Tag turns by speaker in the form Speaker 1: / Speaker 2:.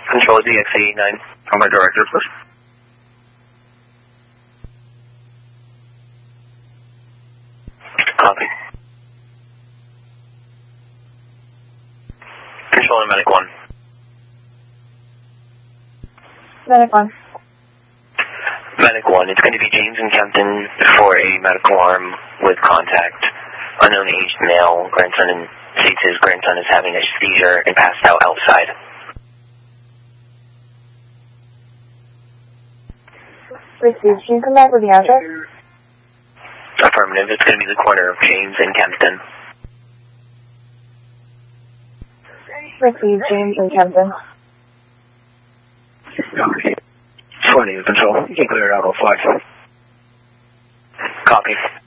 Speaker 1: Control DX89.
Speaker 2: Call my director, please.
Speaker 1: Copy. Control to Medic 1.
Speaker 3: Medic 1.
Speaker 1: Medic 1, it's going to be James and Kempton for a medical arm with contact. Unknown aged male, grandson, and states his grandson is having a seizure and passed out outside.
Speaker 3: Received. Can you come back with the address?
Speaker 1: Affirmative, it's going to be the corner of James and Kempton.
Speaker 3: Received. James and Kempton.
Speaker 2: Copy. 20 control. You can clear it out on 5.
Speaker 1: Copy.